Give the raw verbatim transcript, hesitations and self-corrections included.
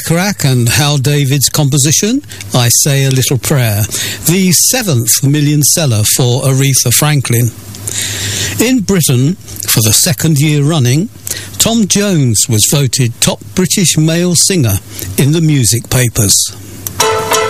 Bacharach and Hal David's composition, I Say a Little Prayer, the seventh million seller for Aretha Franklin. In Britain, for the second year running, Tom Jones was voted top British male singer in the music papers.